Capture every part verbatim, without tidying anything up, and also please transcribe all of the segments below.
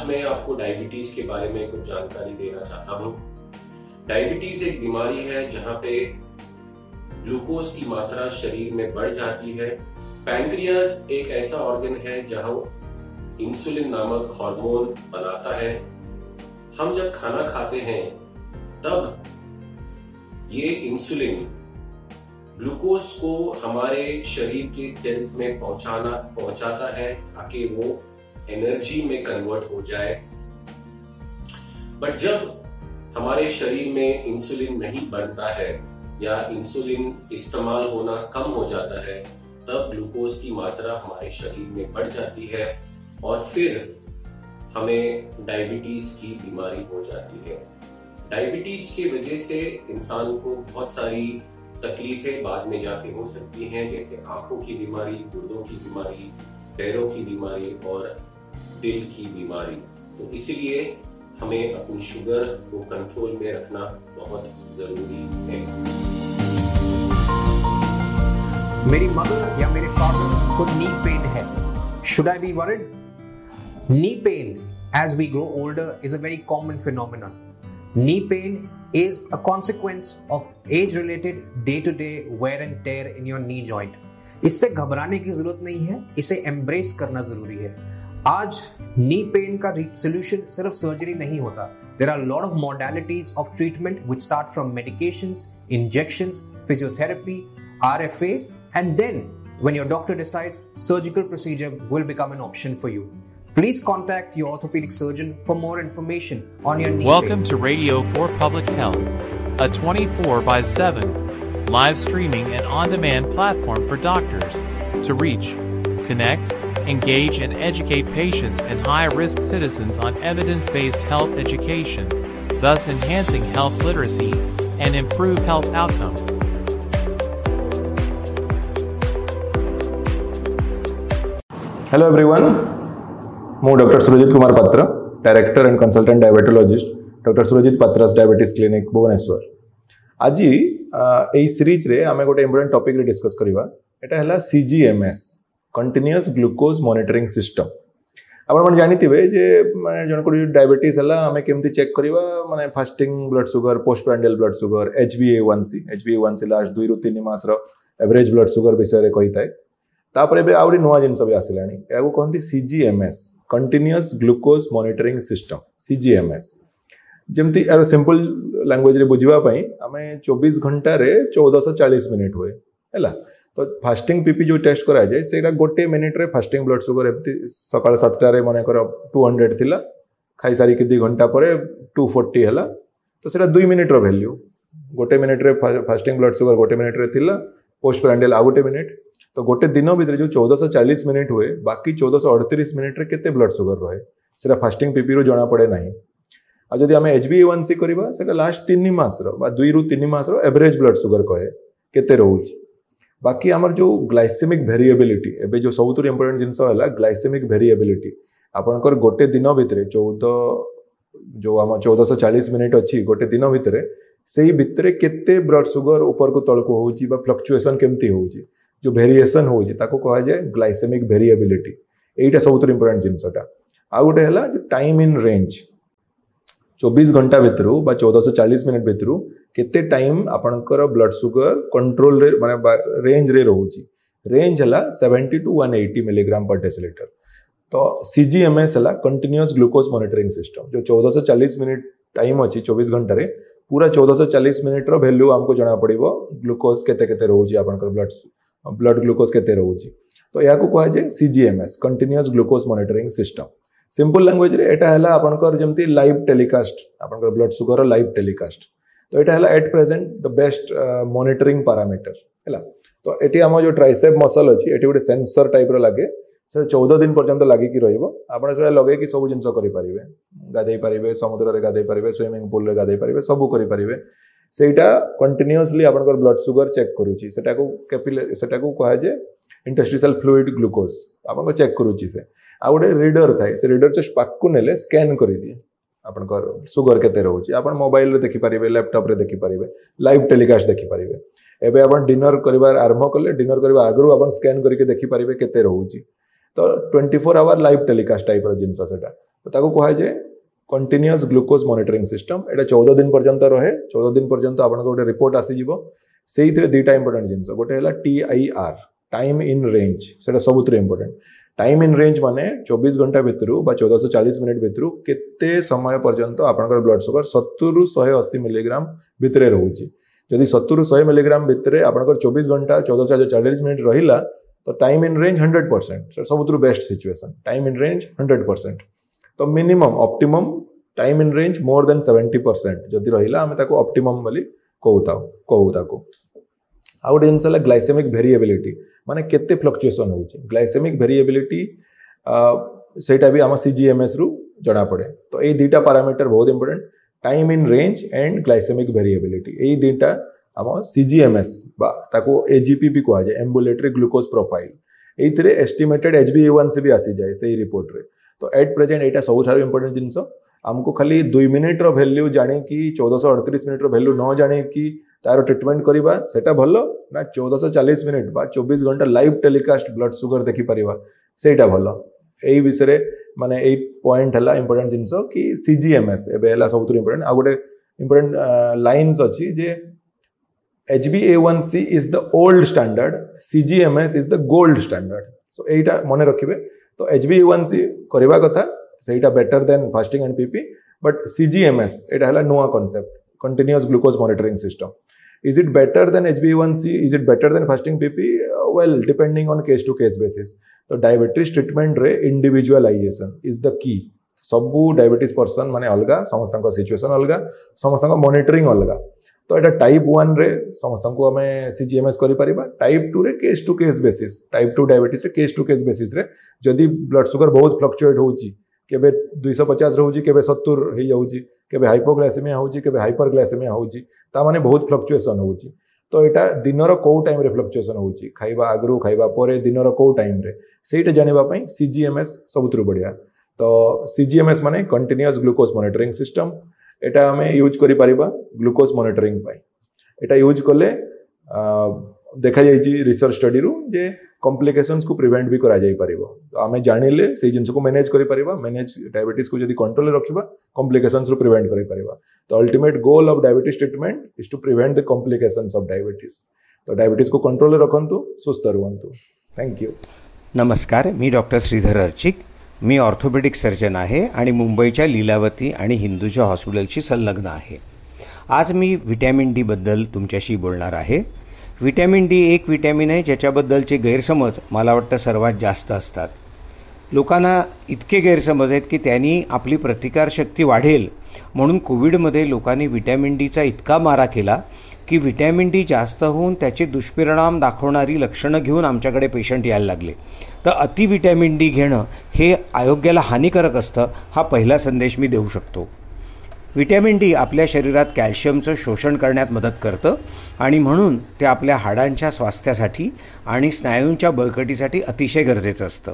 मैं आपको डायबिटीज के बारे में कुछ जानकारी देना चाहता हूँ। डायबिटीज एक बीमारी है जहाँ पे ग्लूकोज की मात्रा शरीर में बढ़ जाती है। पैंक्रियास एक ऐसा ऑर्गन है जहाँ इंसुलिन नामक हार्मोन बनाता है। हम जब खाना खाते हैं तब ये इंसुलिन ग्लूकोज को हमारे शरीर के सेल्स में पहुंचाना पहुंचाता है ताकि वो एनर्जी में कन्वर्ट हो जाए। बट जब हमारे शरीर में इंसुलिन नहीं बनता है या इंसुलिन इस्तेमाल होना कम हो जाता है, तब ग्लूकोज की मात्रा हमारे शरीर में बढ़ जाती है और फिर हमें डायबिटीज की बीमारी हो जाती है। डायबिटीज की वजह से इंसान को बहुत सारी तकलीफें बाद में जाके हो सकती हैं, जैसे आंखों की बीमारी, गुर्दों की बीमारी, पैरों की बीमारी और दिल की बीमारी। तो इसलिए हमें अपनी शुगर को कंट्रोल में रखना बहुत जरूरी है। मेरी मदर या मेरे फादर को नी पेन है, should I be worried? Knee pain as we grow older is a very common phenomenon. Knee pain is a consequence of age-related day-to-day wear and tear in your knee joint. इससे घबराने की जरूरत नहीं है, इसे embrace करना जरूरी है। आज नी पेन का सोल्यूशन सिर्फ सर्जरी नहीं होता। There are a lot of modalities of treatment which start from medications, injections, physiotherapy, R F A, and then when your doctor decides, surgical procedure will become an option for you. Please contact your orthopedic surgeon for more information on your knee Welcome pain. to Radio for Public Health, a twenty-four by seven live streaming and on-demand platform for doctors to reach, connect, engage, and educate patients and high-risk citizens on evidence-based health education, thus enhancing health literacy and improve health outcomes. Hello everyone. ମୁଁ doctor Surajit Kumar Patra, director and consultant diabetologist doctor Surjit पात्रास diabetes clinic Bhubaneswar. आज यही series रे आमे गोटे important topic रे discuss करबा। एटा हला सीजीएमएस, continuous glucose monitoring system. आपण मन जानिथिबे जे माने जन को डायबिटीज हला आमे केमती चेक करबा, माने fasting blood sugar, postprandial blood sugar, H B ए वन सी, एच बी ए वन सी लास्ट दुई रु तीन मास रो एवरेज ब्लड शुगर विषय रे कहि थाए। तापर एबे आउरी नुवा जिनस भी आसिलानी, एगो कहंती सीजीएमएस, continuous glucose monitoring system, सीजीएमएस। जेमती arrow simple language रे बुझिबा पई आमे चौबीस घंटा रे चौदह सौ चालीस मिनिट हुए हैला। तो फास्टिंग पीपी जो टेस्ट करा जाए सेटा गोटे मिनिट रे फास्टिंग ब्लड शुगर एमती सकाळ सात टा रे माने कर दो सौ थिला, खाई सारी के दो घंटा परे दो सौ चालीस हैला। तो सेटा दो मिनिट रो वैल्यू, गोटे मिनिट रे फास्टिंग ब्लड शुगर गोटे मिनिट रे थिला, पोस्टप्रांडियल आ गोटे मिनिट। तो गोटे दिन भितर जो चौदह सौ चालीस मिनिट हुए, बाकी चौदह सौ अड़तीस मिनिट रे केते ब्लड शुगर रहे सेटा फास्टिंग पीपी रो जना पड़े नहीं। आ जदि आमे एच बी ए वन सी करबा सेटा लास्ट तीन मास रो बा दुई रु तीन मास रो एवरेज ब्लड शुगर कहे केते रहउची। बाकी हमर जो ग्लाइसेमिक वेरिएबिलिटी, एबे जो सबुतु इंपोर्टेंट जिंस हला ग्लाइसेमिक वेरिएबिलिटी। आपनकर गोटे दिन भितर चौदह जो हम चौदह सौ चालीस मिनिट अछि गोटे दिन भितर, सेही भितर केते ब्लड शुगर ऊपर को तळ को होउची बा फ्लक्चुएशन केमती होउची, जो वेरिएशन होउची ताको कहा जाए ग्लाइसेमिक वेरिएबिलिटी। एटा सबुतु इंपोर्टेंट जिंसटा। आ गोटे हला टाइम इन रेंज, चौबीस घंटा भितर बा चौदह सौ चालीस मिनिट भितर केते टाइम आपनकर ब्लड शुगर कंट्रोल रे माने रेंज रे रहउची। रेंज हला सत्तर टू एक सौ अस्सी मिलीग्राम पर डेसिलीटर। तो सीजीएमएस हला कंटीन्यूअस ग्लूकोज मॉनिटरिंग सिस्टम, जो चौदह सौ चालीस मिनिट टाइम अछि चौबीस घंटा रे, पूरा चौदह सौ चालीस मिनिट रो वैल्यू हमको जाना पड़िबो ग्लूकोज केते केते रहउची, आपनकर ब्लड ब्लड ग्लूकोज केते रहउची। तो या को कहा जाए सीजीएमएस, continuous glucose monitoring system. Simple language रे एटा हला आपनकर जेमती लाइव टेलीकास्ट, आपनकर ब्लड शुगर लाइव टेलीकास्ट। तो एटा हला at present the best monitoring parameter हैला। तो एटी हम जो ट्राइसेप मसल अछि एटी गोटे सेंसर टाइप रो लागे, से चौदह दिन पर्यंत लागी कि रहिबो। आपण से लगे कि सब जिंस करि परिबे, गाधै परिबे, समुद्र रे गाधै परिबे, स्विमिंग पूल रे गाधै परिबे, सब करि परिबे। सेटा कंटीन्यूअसली आपनकर ब्लड शुगर चेक करूची, सेटा को कैपिलरी सेटा को कहा जाए इंटरस्टिशियल फ्लूइड ग्लूकोज आपन चेक करूची। से आ गोटे रीडर थाए, से रीडर जस्ट पाकु नेले स्कैन करि दिए आपनकर शुगर केते रहउची। आपन मोबाइल रे देखि परिबे, लैपटॉप रे देखि परिबे, लाइव टेलीकास्ट देखि परिबे। एबे आपन डिनर करिवार आरंभ कले, डिनर करबा आगरु आपन स्कैन करके देखि परिबे केते रहउची। तो चौबीस आवर लाइव टेलीकास्ट टाइप रो जिंस सेटा। ताको कहा जाए कंटिन्यूअस ग्लूकोज मॉनिटरिंग सिस्टम। एटा चौदह दिन पर्यंत रहे। चौदह दिन पर्यंत आपन गोटे रिपोर्ट आसीजिवो। सेइथिरे दुईटा इंपोर्टेंट जिनस, गोटे हला T I R time in range, सेटा सबुतरे इंपोर्टेंट। टाइम इन रेंज माने चौबीस घंटा भितरु बा चौदह सौ चालीस मिनिट भितरु केते समय पर्यंत आपनकर ब्लड शुगर सत्तर रु एक सौ अस्सी मिलीग्राम भितरे रहउची। जदि सत्तर रु सौ मिलीग्राम भितरे आपनकर चौबीस घंटा चौदह सौ चालीस मिनिट रहिला तो time in range hundred percent सबुतरु best situation. Time in range hundred percent तो minimum optimum time in range more than seventy percent जदि रहिला आमे ताको ऑप्टिमम बोली कहूताउ कहू ताको। आ गोटे जिनस है ग्लाइसेमिक वेरिएबिलिटी माने केते फ्लक्चुएशन होउची। ग्लाइसेमिक वेरिएबिलिटी सेटा भी आम सीजीएमएस रु जणा पड़े। तो ये दुईटा पैरामीटर बहुत important, time in range and glycaemic variability. ये दुईटा आम सीजीएमएस बा ताको एजीपी भी कहा जाए, एम्बुलेटरी ग्लूकोज प्रोफाइल। एइथिरे एस्टिमेटेड एचबीए1सी भी आसी जाए सही रिपोर्ट रे। तो एट प्रेजेंट एटा सबुठारु इंपोर्टेंट जिनस। आमको खाली दुई मिनिट रो वैल्यू जाने की चौदह सौ अड़तीस मिनिट रो वैल्यू न जाने की तार ट्रिटमेंट करवा सेटा भलो ना चौदह सौ चालीस मिनिट बा चौबीस घंटा लाइव टेलीकास्ट ब्लड शुगर देखि परिबा सेटा भलो। एई विषय माने एई पॉइंट हला इंपोर्टेंट जिनस कि सीजीएमएस एबे हला सबुतु इंपोर्टेंट। आ गोटे इंपोर्टेंट लाइन्स अछि जे H B A one C is the old standard, सीजीएमएस is the gold standard. सो एटा मने रखिबे। तो एच बी ए वन सी करबा कथा सेटा better than fasting and PP, but सीजीएमएस एटा हला नुआ concept, continuous glucose monitoring system. Is it better than H b A one C? Is it better than fasting P P? Uh, well, depending on case to case basis. तो diabetes treatment रे individualisation is the key. सबू diabetes person माने अलगा, समस्त situation अलगा, समस्त monitoring अलगा। तो एटा टाइप वन रे समस्त को हमें सीजीएमएस करि परिबा। टाइप टू रे case to case basis, type two diabetes रे केस टू केस बेसिस रे जदि ब्लड शुगर बहुत फ्लक्चुएट होउची, केबे दो सौ पचास रहउची, केबे सत्तर हे जाउची, केबे हाइपोग्लाइसेमिया होउची, केबे हाइपरग्लाइसेमिया होउची, ता माने बहुत फ्लक्चुएशन होउची। तो एटा दिनर को टाइम रे फ्लक्चुएशन होउची, खाइबा आगरु खाइबा परे दिनर को टाइम रे सेटा जानिबा पई सीजीएमएस सबुतरु बढ़िया। तो सीजीएमएस माने कंटिन्यूअस ग्लूकोज मॉनिटरिंग सिस्टम। एटा हमें यूज करि परिबा ग्लूकोज मॉनिटरिंग पई। एटा यूज करले देखा जाइए रिसर्च स्टडी रु जे कॉम्प्लिकेशंस को प्रिवेंट भी करा जाई परिबो। तो आमे जानिले से जिंस को मैनेज करि परिबा, मैनेज डायबिटीज को जदी कंट्रोल रखिबा कॉम्प्लिकेशंस रु प्रिवेंट करि परिबा। तो ultimate goal of diabetes treatment is to prevent the complications of diabetes. तो डायबिटीज को कंट्रोल रखंतु, सुस्थ रहंतु। Thank you. नमस्कार, मी डॉक्टर श्रीधर अर्चिक। मी ऑर्थोपेडिक सर्जन आहे आणि मुंबईच्या लीलावती आणि हिंदूजा हॉस्पिटलशी संलग्न आहे। आज मी व्हिटॅमिन डी बद्दल तुमच्याशी बोलणार आहे। व्हिटॅमिन डी एक व्हिटॅमिन आहे ज्याच्याबद्दलचे गैरसमज मला वाटतं सर्वात जास्त असतात। लोकांना इतके गैरसमज आहेत की त्यांनी आपली प्रतिकारशक्ती वाढेल म्हणून कोविडमध्ये लोकांनी व्हिटॅमिन डीचा इतका मारा केला की व्हिटॅमिन डी जास्त होऊन त्याचे दुष्परिणाम दाखवणारी लक्षणं घेऊन आमच्याकडे पेशंट यायला लागले। तर अति व्हिटॅमिन डी घेणं हे आरोग्याला हानिकारक असतं, हा पहिला संदेश मी देऊ शकतो। व्हिटॅमिन डी आपल्या शरीरात कॅल्शियमचं शोषण करण्यात मदत करतं आणि म्हणून ते आपल्या हाडांच्या स्वास्थ्यासाठी आणि स्नायूंच्या बळकटीसाठी अतिशय गरजेचं असतं।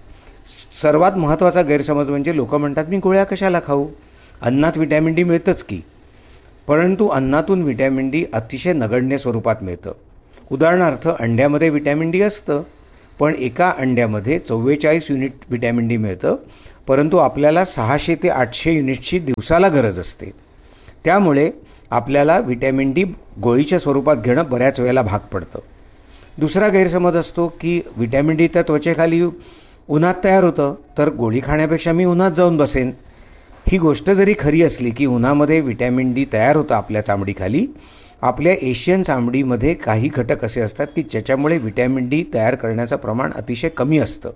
सर्वात महत्त्वाचा गैरसमज म्हणजे लोक म्हणतात मी गोळ्या कशाला खाऊ, अन्नात व्हिटॅमिन डी मिळतंच की। परंतु अन्नातून व्हिटॅमिन डी अतिशय नगण्य स्वरूपात मिळतं। उदाहरणार्थ अंड्यामध्ये व्हिटॅमिन डी असतं, पण एका अंड्यामध्ये चव्वेचाळीस युनिट व्हिटॅमिन डी मिळतं, परंतु आपल्याला सहाशे ते आठशे युनिटची दिवसाला गरज असते। त्यामुळे आपल्याला व्हिटॅमिन डी गोळीच्या स्वरूपात घेणं बऱ्याच वेळेला भाग पडतं। दुसरा गैरसमज असतो की व्हिटॅमिन डी तर त्वचेखाली उन्हात तयार होतं, तर गोळी खाण्यापेक्षा मी उन्हात जाऊन बसेन। ही गोष्ट जरी खरी असली की उन्हामध्ये व्हिटॅमिन डी तयार होतं आपल्या चामडीखाली, आपल्या एशियन चामडीमध्ये काही घटक असे असतात की ज्याच्यामुळे व्हिटॅमिन डी तयार करण्याचं प्रमाण अतिशय कमी असतं।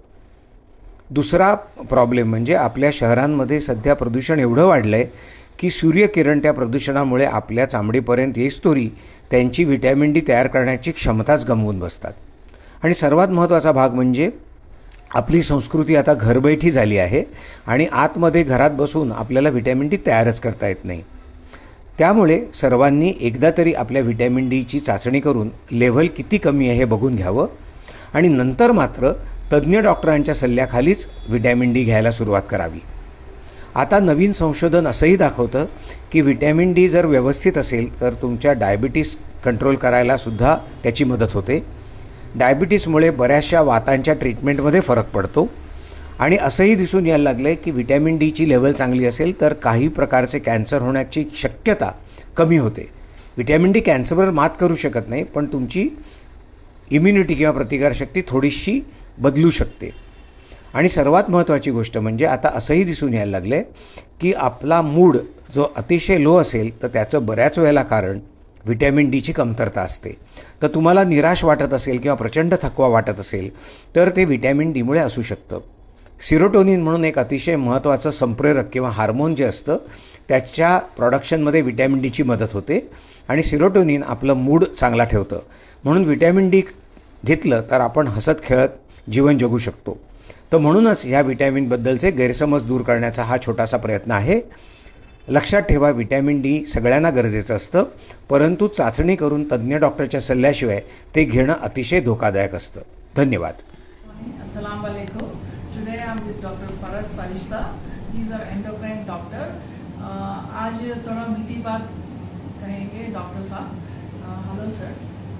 दुसरा प्रॉब्लेम म्हणजे आपल्या शहरांमध्ये सध्या प्रदूषण एवढं वाढलं आहे की सूर्यकिरण त्या प्रदूषणामुळे आपल्या चामडीपर्यंत येईस्तोरी त्यांची व्हिटॅमिन डी तयार करण्याची क्षमताच गमावून बसतात। आणि सर्वात महत्त्वाचा भाग म्हणजे आपली संस्कृती आता घरबैठी झाली आहे आणि आतमध्ये घरात बसून आपल्याला व्हिटॅमिन डी तयारच करता येत नाही। त्यामुळे सर्वांनी एकदा तरी आपल्या व्हिटॅमिन डीची चाचणी करून लेव्हल किती कमी आहे हे बघून घ्यावं आणि नंतर मात्र तज्ज्ञ डॉक्टरांच्या सल्ल्याखालीच व्हिटॅमिन डी घ्यायला सुरुवात करावी। आता नवीन संशोधन असंही दाखवतं की व्हिटॅमिन डी जर व्यवस्थित असेल तर तुमच्या डायबिटीस कंट्रोल करायला सुद्धा त्याची मदत होते। डायबिटीसमुळे बऱ्याचशा वातांच्या ट्रीटमेंटमध्ये फरक पडतो आणि असंही दिसून यायला लागलं की व्हिटॅमिन डीची लेवल चांगली असेल तर काही प्रकारचे कॅन्सर होण्याची शक्यता कमी होते. व्हिटॅमिन डी कॅन्सरवर मात करू शकत नाही, पण तुमची इम्युनिटी किंवा प्रतिकारशक्ती थोडीशी बदलू शकते. आणि सर्वात महत्त्वाची गोष्ट म्हणजे आता असंही दिसून यायला लागलं आहे की आपला मूड जो अतिशय लो असेल तर त्याचं बऱ्याच वेळेला कारण व्हिटॅमिन डीची कमतरता असते. तर तुम्हाला निराश वाटत असेल किंवा प्रचंड थकवा वाटत असेल तर ते व्हिटॅमिन डीमुळे असू शकतं. सिरोटोनिन म्हणून एक अतिशय महत्त्वाचं संप्रेरक किंवा हार्मोन जे असतं त्याच्या प्रोडक्शनमध्ये व्हिटॅमिन डीची मदत होते आणि सिरोटोनिन आपलं मूड चांगला ठेवतं. म्हणून व्हिटॅमिन डी घेतलं तर आपण हसत खेळत जीवन जगू शकतो. तर म्हणूनच ह्या व्हिटॅमिनबद्दलचे गैरसमज दूर करण्याचा हा छोटासा प्रयत्न आहे. लक्षात ठेवा, व्हिटॅमिन डी सगळ्यांना गरजेचं असतं, परंतु चाचणी करून तज्ज्ञ डॉक्टरच्या सल्ल्याशिवाय ते घेणं अतिशय धोकादायक असतं. धन्यवाद. अस्सलाम वालेकुम. Today I'm with Doctor Faraz Farishta. He's our endocrine doctor. Uh, आज थोड़ा मीठी बात कहेंगे डॉक्टर साहब. Hello sir.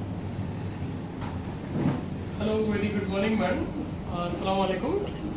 Hello, very good morning madam. अस्सलाम वालेकुम.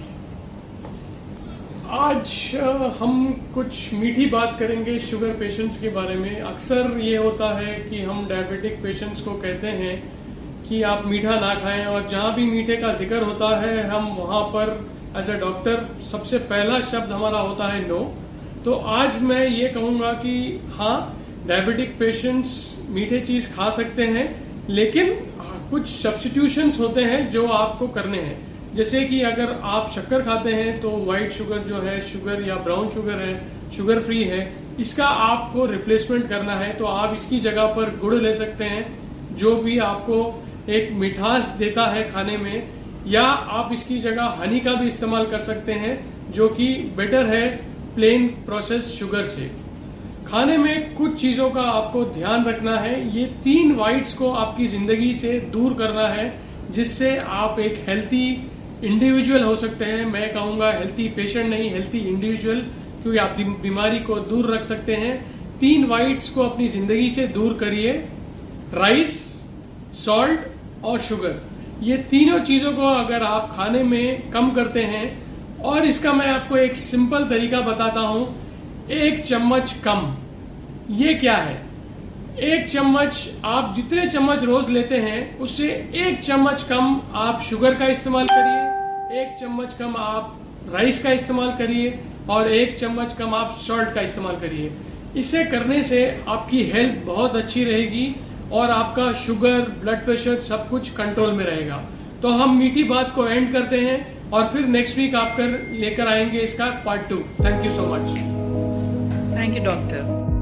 आज हम कुछ मीठी बात करेंगे शुगर पेशेंट्स के बारे में. अक्सर ये होता है कि हम डायबिटिक पेशेंट्स को कहते हैं कि आप मीठा ना खाएं, और जहां भी मीठे का जिक्र होता है हम वहां पर एज अ डॉक्टर सबसे पहला शब्द हमारा होता है नो. तो आज मैं ये कहूंगा कि हाँ, डायबिटिक पेशेंट्स मीठे चीज खा सकते हैं, लेकिन कुछ सब्स्टिट्यूशंस होते हैं जो आपको करने हैं. जैसे कि अगर आप शक्कर खाते हैं तो व्हाइट शुगर जो है, शुगर या ब्राउन शुगर है, शुगर फ्री है, इसका आपको रिप्लेसमेंट करना है. तो आप इसकी जगह पर गुड़ ले सकते हैं जो भी आपको एक मिठास देता है खाने में, या आप इसकी जगह हनी का भी इस्तेमाल कर सकते हैं जो कि बेटर है प्लेन प्रोसेस शुगर से. खाने में कुछ चीजों का आपको ध्यान रखना है. ये तीन वाइट्स को आपकी जिंदगी से दूर करना है जिससे आप एक हेल्थी इंडिविजुअल हो सकते हैं. मैं कहूंगा हेल्थी पेशेंट नहीं, हेल्थी इंडिविजुअल, क्योंकि आप बीमारी को दूर रख सकते हैं. तीन वाइट्स को अपनी जिंदगी से दूर करिए. राइस, सॉल्ट और शुगर, ये तीनों चीजों को अगर आप खाने में कम करते हैं, और इसका मैं आपको एक सिंपल तरीका बताता हूं. एक चम्मच कम. ये क्या है? एक चम्मच, आप जितने चम्मच रोज लेते हैं उससे एक चम्मच कम आप शुगर का इस्तेमाल करिए, एक चम्मच कम आप राइस का इस्तेमाल करिए, और एक चम्मच कम आप सॉल्ट का इस्तेमाल करिए. इसे करने से आपकी हेल्थ बहुत अच्छी रहेगी और आपका शुगर, ब्लड प्रेशर सब कुछ कंट्रोल में रहेगा. तो हम मीठी बात को एंड करते हैं और फिर नेक्स्ट वीक आप कर लेकर आएंगे इसका part two. Thank you so much. Thank you doctor.